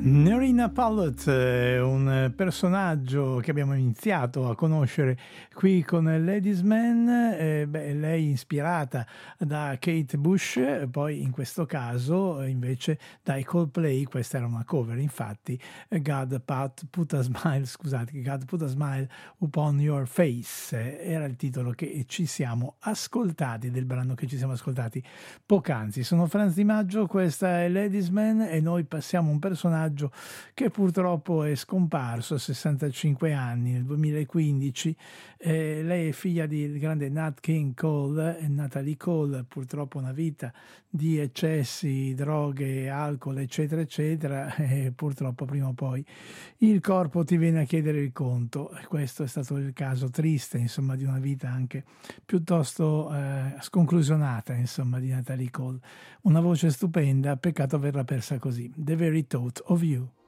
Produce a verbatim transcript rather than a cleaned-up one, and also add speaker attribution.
Speaker 1: Nerina Pallot, eh, un personaggio che abbiamo iniziato a conoscere qui con Ladies Man, eh, beh, lei ispirata da Kate Bush, poi in questo caso invece dai Coldplay. Questa era una cover, infatti God put, put a smile, scusate, God put a smile upon your face, eh, era il titolo che ci siamo ascoltati, del brano che ci siamo ascoltati poc'anzi. Sono Franz Di Maggio, questa è Ladies Man e noi passiamo un personaggio che purtroppo è scomparso a sessantacinque anni nel duemilaquindici. Eh, lei è figlia del grande Nat King Cole e Natalie Cole. Purtroppo una vita di eccessi, droghe, alcol, eccetera eccetera, e purtroppo prima o poi il corpo ti viene a chiedere il conto. Questo è stato il caso triste, insomma, di una vita anche piuttosto eh, sconclusionata, insomma, di Natalie Cole. Una voce stupenda, peccato averla persa così. The Very Thought of You.